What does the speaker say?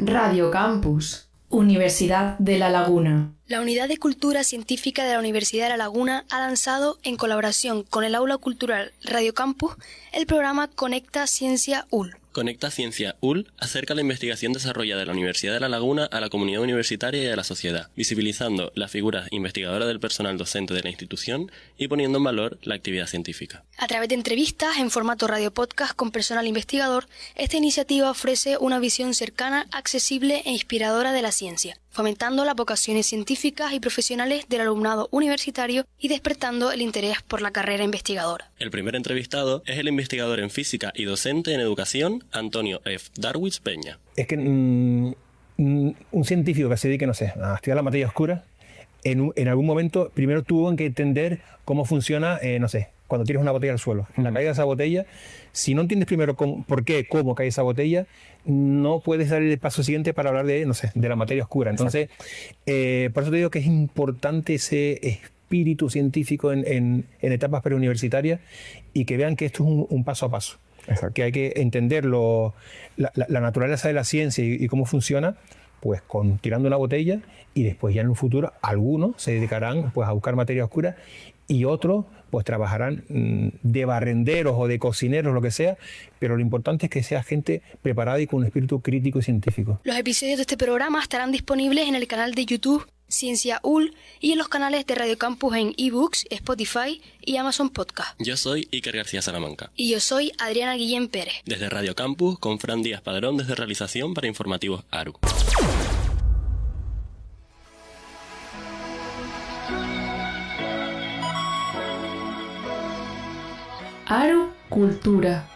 Radio Campus, Universidad de La Laguna. La Unidad de Cultura Científica de la Universidad de La Laguna ha lanzado, en colaboración con el Aula Cultural Radio Campus, el programa Conecta Ciencia UL. Conecta Ciencia UL acerca la investigación desarrollada en la Universidad de La Laguna a la comunidad universitaria y a la sociedad, visibilizando las figuras investigadoras del personal docente de la institución y poniendo en valor la actividad científica. A través de entrevistas en formato radio podcast con personal investigador, esta iniciativa ofrece una visión cercana, accesible e inspiradora de la ciencia, fomentando las vocaciones científicas y profesionales del alumnado universitario y despertando el interés por la carrera investigadora. El primer entrevistado es el investigador en física y docente en educación, Antonio F. Darwitz Peña. Es que un científico que se dedique, no sé, a estudiar la materia oscura, en algún momento primero tuvo que entender cómo funciona, no sé, cuando tienes una botella al suelo. En la caída de esa botella, si no entiendes primero por qué, cómo cae esa botella, no puedes dar el paso siguiente para hablar de, no sé, de la materia oscura. Entonces, por eso te digo que es importante ese espíritu científico en etapas preuniversitarias y que vean que esto es un paso a paso. Exacto. Que hay que entender la naturaleza de la ciencia y cómo funciona, pues tirando una botella, y después ya en un futuro algunos se dedicarán pues a buscar materia oscura y otros pues trabajarán de barrenderos o de cocineros, lo que sea, pero lo importante es que sea gente preparada y con un espíritu crítico y científico. Los episodios de este programa estarán disponibles en el canal de YouTube Ciencia UL y en los canales de Radio Campus en eBooks, Spotify y Amazon Podcast. Yo soy Iker García Salamanca. Y yo soy Adriana Guillén Pérez. Desde Radio Campus, con Fran Díaz Padrón desde Realización para Informativos ARU. ARU Cultura.